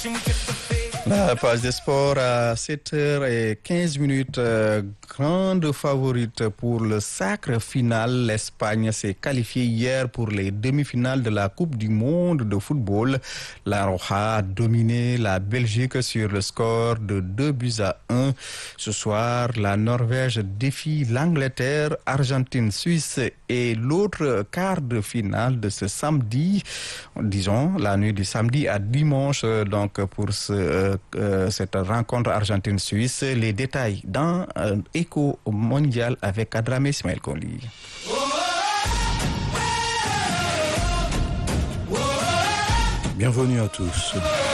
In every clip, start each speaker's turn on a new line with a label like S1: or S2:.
S1: La page des sports à 7h15. Grande favorite pour le sacre final. L'Espagne s'est qualifiée hier pour les demi-finales de la Coupe du Monde de football. La Roja a dominé la Belgique sur le score de 2-1. Ce soir, la Norvège défie l'Angleterre, Argentine, Suisse et l'autre quart de finale de ce samedi. Disons, la nuit du samedi à dimanche, donc pour cette rencontre Argentine-Suisse. Les détails dans Éco Mondial avec Adramé Ismaël Koli.
S2: Bienvenue à tous.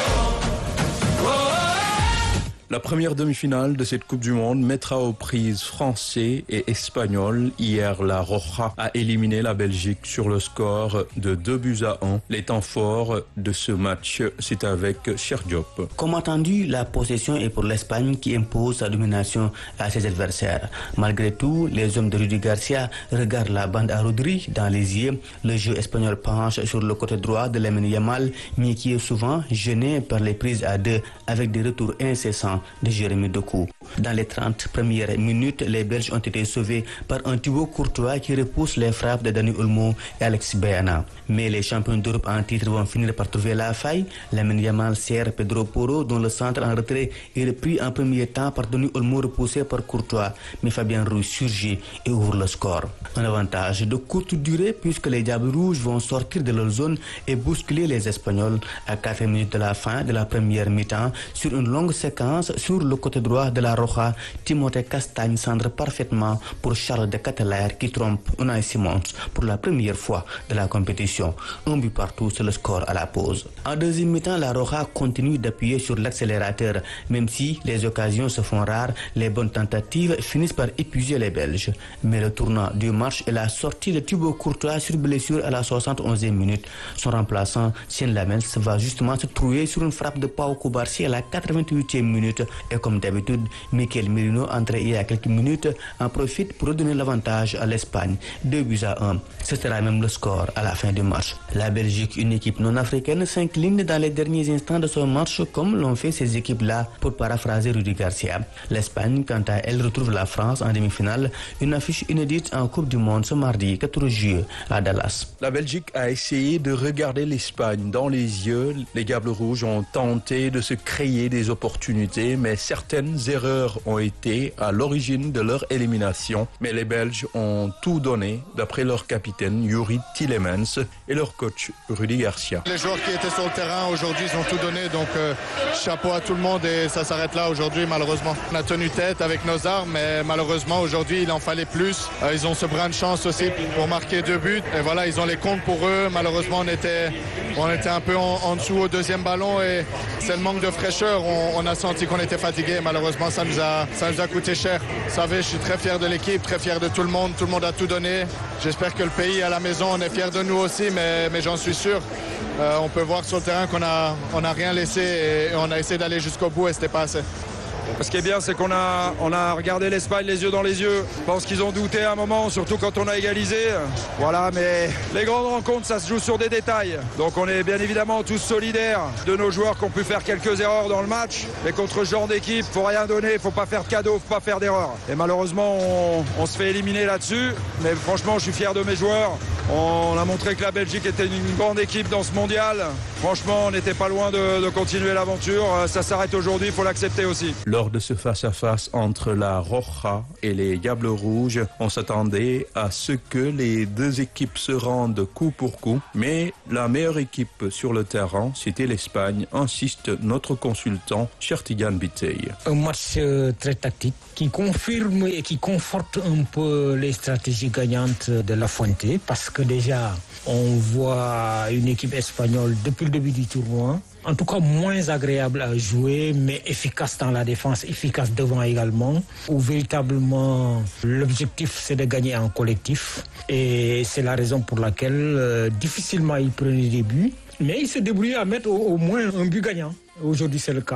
S2: La première demi-finale de cette Coupe du Monde mettra aux prises français et espagnols. Hier, la Roja a éliminé la Belgique sur le score de 2-1. Les temps forts de ce match, c'est avec Cheikh Diop.
S3: Comme attendu, la possession est pour l'Espagne qui impose sa domination à ses adversaires. Malgré tout, les hommes de Rudi Garcia regardent la bande à Rodri dans les yeux. Le jeu espagnol penche sur le côté droit de Lamine Yamal, mais qui est souvent gêné par les prises à deux avec des retours incessants de Jérémy Doku. Dans les 30 premières minutes, les Belges ont été sauvés par un Thibaut Courtois qui repousse les frappes de Dani Olmo et Alex Baena. Mais les champions d'Europe en titre vont finir par trouver la faille. Lamine Yamal sert Pedro Porro, dont le centre en retrait est repris en premier temps par Dani Olmo repoussé par Courtois. Mais Fabien Ruiz surgit et ouvre le score. Un avantage de courte durée puisque les Diables Rouges vont sortir de leur zone et bousculer les Espagnols à 4 minutes de la fin de la première mi-temps sur une longue séquence. Sur le côté droit de la Roja, Timothée Castagne centre parfaitement pour Charles de Ketelaere qui trompe Unai Simons pour la première fois de la compétition. Un but partout, c'est le score à la pause. En deuxième mi-temps, la Roja continue d'appuyer sur l'accélérateur. Même si les occasions se font rares, les bonnes tentatives finissent par épuiser les Belges. Mais le tournant du match est la sortie de Thibaut Courtois sur blessure à la 71e minute. Son remplaçant, Sean Lamels, va justement se trouver sur une frappe de Pau Cubarsí à la 88e minute. Et comme d'habitude, Mikel Merino, entré il y a quelques minutes, en profite pour redonner l'avantage à l'Espagne. 2-1. Ce sera même le score à la fin du match. La Belgique, une équipe non africaine, s'incline dans les derniers instants de son match comme l'ont fait ces équipes-là, pour paraphraser Rudi Garcia. L'Espagne, quant à elle, retrouve la France en demi-finale, une affiche inédite en Coupe du Monde ce mardi 14 juillet à Dallas.
S2: La Belgique a essayé de regarder l'Espagne dans les yeux. Les Diables Rouges ont tenté de se créer des opportunités, mais certaines erreurs ont été à l'origine de leur élimination. Mais les Belges ont tout donné, d'après leur capitaine Yuri Tielemans et leur coach Rudi Garcia.
S4: Les joueurs qui étaient sur le terrain aujourd'hui, ils ont tout donné, donc chapeau à tout le monde et ça s'arrête là aujourd'hui malheureusement. On a tenu tête avec nos armes, mais malheureusement aujourd'hui il en fallait plus. Ils ont ce brin de chance aussi pour marquer 2 buts et voilà, ils ont les comptes pour eux. Malheureusement on était un peu en dessous au deuxième ballon et c'est le manque de fraîcheur. On a senti qu'on était fatigué. Malheureusement, ça nous a coûté cher. Vous savez, je suis très fier de l'équipe, très fier de tout le monde. Tout le monde a tout donné. J'espère que le pays à la maison, on est fier de nous aussi, mais j'en suis sûr. On peut voir sur le terrain qu'on a rien laissé et on a essayé d'aller jusqu'au bout et c'était pas assez.
S5: Ce qui est bien, c'est qu'on a regardé l'Espagne les yeux dans les yeux. Je pense qu'ils ont douté à un moment, surtout quand on a égalisé. Voilà, mais les grandes rencontres, ça se joue sur des détails. Donc on est bien évidemment tous solidaires de nos joueurs qui ont pu faire quelques erreurs dans le match. Mais contre ce genre d'équipe, faut rien donner, faut pas faire de cadeaux, faut pas faire d'erreurs. Et malheureusement, on se fait éliminer là-dessus. Mais franchement, je suis fier de mes joueurs. On a montré que la Belgique était une grande équipe dans ce mondial. Franchement, on n'était pas loin de continuer l'aventure. Ça s'arrête aujourd'hui, il faut l'accepter aussi.
S2: Lors de ce face-à-face entre la Roja et les Diables Rouges, on s'attendait à ce que les deux équipes se rendent coup pour coup. Mais la meilleure équipe sur le terrain, c'était l'Espagne, insiste notre consultant Chertigan Bitey.
S6: Un match très tactique qui confirme et qui conforte un peu les stratégies gagnantes de La Fuente, parce que déjà, on voit une équipe espagnole depuis le début du tournoi, en tout cas moins agréable à jouer, mais efficace dans la défense, efficace devant également, où véritablement l'objectif c'est de gagner en collectif. Et c'est la raison pour laquelle difficilement ils prenaient des buts, mais ils se débrouillaient à mettre au moins un but gagnant. Aujourd'hui c'est le cas.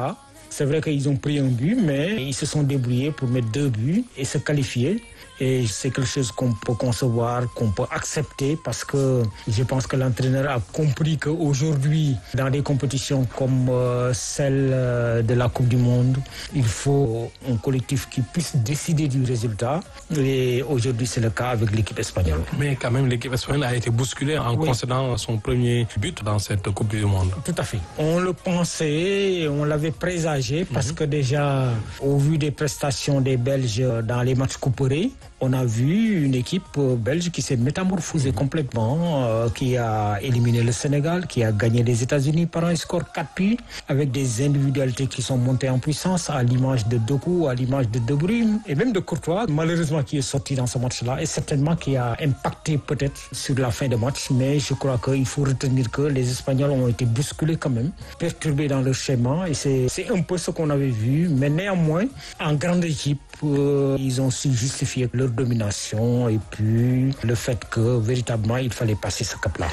S6: C'est vrai qu'ils ont pris un but, mais ils se sont débrouillés pour mettre 2 buts et se qualifier. Et c'est quelque chose qu'on peut concevoir, qu'on peut accepter parce que je pense que l'entraîneur a compris qu'aujourd'hui, dans des compétitions comme celle de la Coupe du Monde, il faut un collectif qui puisse décider du résultat. Et aujourd'hui, c'est le cas avec l'équipe espagnole.
S7: Mais quand même, l'équipe espagnole a été bousculée en concédant son premier but dans cette Coupe du Monde.
S6: Tout à fait. On le pensait, on l'avait présagé parce que déjà, au vu des prestations des Belges dans les matchs couperés, on a vu une équipe belge qui s'est métamorphosée complètement, qui a éliminé le Sénégal, qui a gagné les États-Unis par un score 4-0, avec des individualités qui sont montées en puissance, à l'image de Doku, à l'image de De Bruyne, et même de Courtois, malheureusement qui est sorti dans ce match-là, et certainement qui a impacté peut-être sur la fin de match, mais je crois qu'il faut retenir que les Espagnols ont été bousculés quand même, perturbés dans leur schéma, et c'est un peu ce qu'on avait vu, mais néanmoins, en grande équipe, ils ont su justifier leur domination et puis le fait que véritablement il fallait passer ce cap-là.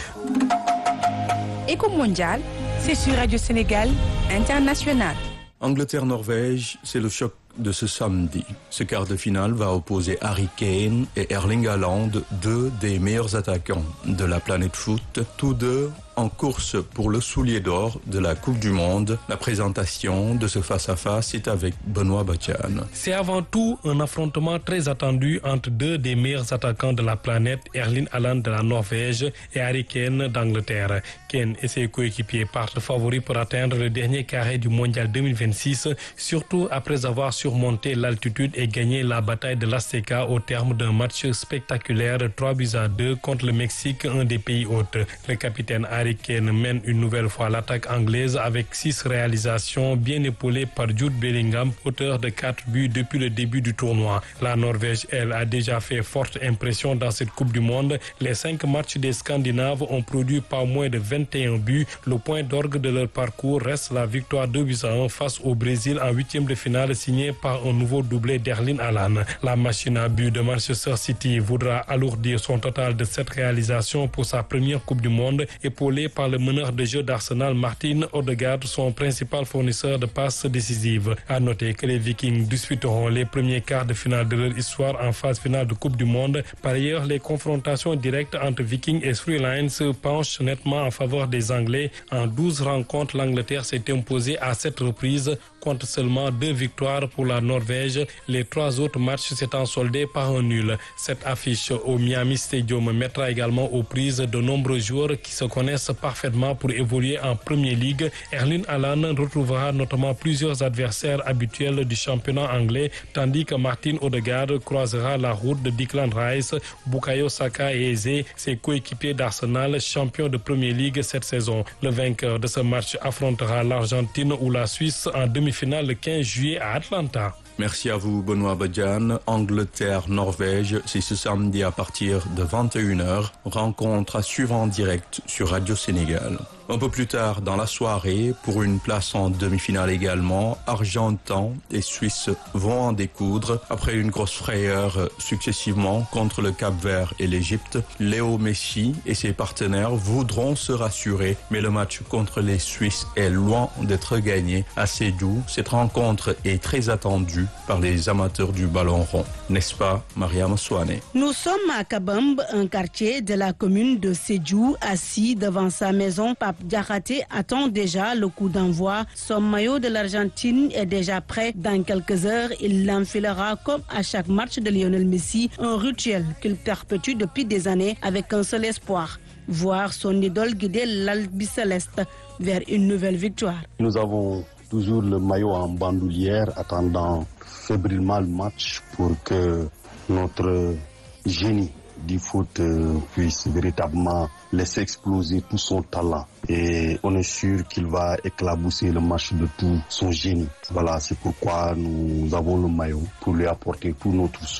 S8: Éco Mondial, c'est sur Radio Sénégal International.
S2: Angleterre-Norvège, c'est le choc de ce samedi. Ce quart de finale va opposer Harry Kane et Erling Haaland, 2 des meilleurs attaquants de la planète foot, tous deux en course pour le soulier d'or de la Coupe du Monde. La présentation de ce face-à-face est avec Benoît Badiane.
S7: C'est avant tout un affrontement très attendu entre 2 des meilleurs attaquants de la planète, Erling Haaland de la Norvège et Harry Kane d'Angleterre. Kane et ses coéquipiers partent favoris pour atteindre le dernier carré du Mondial 2026, surtout après avoir surmonté l'altitude et gagné la bataille de l'Azteca au terme d'un match spectaculaire 3-2 contre le Mexique, un des pays hôtes. Le capitaine Harry Kane mène une nouvelle fois l'attaque anglaise avec 6 réalisations bien épaulées par Jude Bellingham, auteur de 4 buts depuis le début du tournoi. La Norvège, elle, a déjà fait forte impression dans cette Coupe du Monde. Les 5 matchs des Scandinaves ont produit pas moins de 21 buts. Le point d'orgue de leur parcours reste la victoire 2-1 face au Brésil en 8e de finale, signée par un nouveau doublé d'Erling Haaland. La machine à but de Manchester City voudra alourdir son total de 7 réalisations pour sa première Coupe du Monde, épaulée par le meneur de jeu d'Arsenal, Martin Odegaard, son principal fournisseur de passes décisives. À noter que les Vikings disputeront les premiers quarts de finale de leur histoire en phase finale de Coupe du Monde. Par ailleurs, les confrontations directes entre Vikings et Three Lions se penchent nettement en faveur des Anglais. En 12 rencontres, l'Angleterre s'est imposée à 7 reprises, compte seulement 2 victoires pour la Norvège. Les 3 autres matchs s'étant soldés par un nul. Cette affiche au Miami Stadium mettra également aux prises de nombreux joueurs qui se connaissent parfaitement pour évoluer en Premier League. Erling Haaland retrouvera notamment plusieurs adversaires habituels du championnat anglais, tandis que Martin Odegaard croisera la route de Declan Rice, Bukayo Saka et Eze, ses coéquipiers d'Arsenal, champions de Premier League cette saison. Le vainqueur de ce match affrontera l'Argentine ou la Suisse en demi-finale le 15 juillet à Atlanta.
S2: Merci à vous, Benoît Badiane. Angleterre-Norvège, c'est ce samedi à partir de 21h. Rencontre à suivre en direct sur Radio Sénégal. Un peu plus tard dans la soirée, pour une place en demi-finale également, Argentins et Suisses vont en découdre. Après une grosse frayeur successivement contre le Cap-Vert et l'Égypte, Léo Messi et ses partenaires voudront se rassurer. Mais le match contre les Suisses est loin d'être gagné à Sédhiou. Cette rencontre est très attendue par les amateurs du ballon rond. N'est-ce pas, Mariam Souane?
S9: Nous sommes à Kabamb, un quartier de la commune de Sédhiou, assis devant sa maison. Pape Diakhaté attend déjà le coup d'envoi. Son maillot de l'Argentine est déjà prêt. Dans quelques heures, il l'enfilera comme à chaque match de Lionel Messi, un rituel qu'il perpétue depuis des années avec un seul espoir: voir son idole guider l'Albiceleste vers une nouvelle victoire.
S10: Nous avons toujours le maillot en bandoulière, attendant fébrilement le match pour que notre génie du foot puisse véritablement laisser exploser tout son talent. Et on est sûr qu'il va éclabousser le match de tout son génie. Voilà, c'est pourquoi nous avons le maillot, pour lui apporter tout notre soutien.